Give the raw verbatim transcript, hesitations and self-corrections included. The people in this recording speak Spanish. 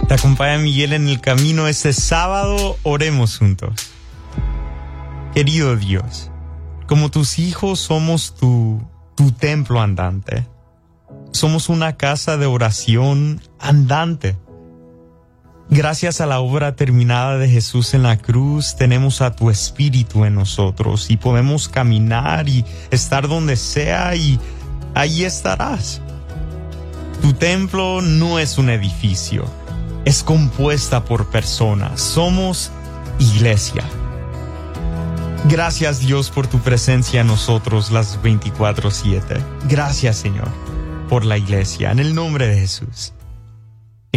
Te acompaña Miguel en el camino este sábado. Oremos juntos. Querido Dios, como tus hijos somos tu, tu templo andante. Somos una casa de oración andante. Gracias a la obra terminada de Jesús en la cruz, tenemos a tu Espíritu en nosotros y podemos caminar y estar donde sea y ahí estarás. Tu templo no es un edificio, es compuesta por personas. Somos iglesia. Gracias, Dios, por tu presencia en nosotros las veinticuatro siete. Gracias, Señor, por la iglesia. En el nombre de Jesús.